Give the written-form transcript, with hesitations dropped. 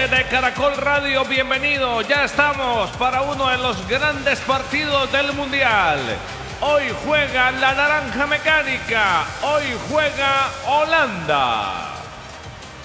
oyente de Caracol Radio, bienvenido. Ya estamos para uno de los grandes partidos del Mundial. Hoy juega la Naranja Mecánica, hoy juega Holanda.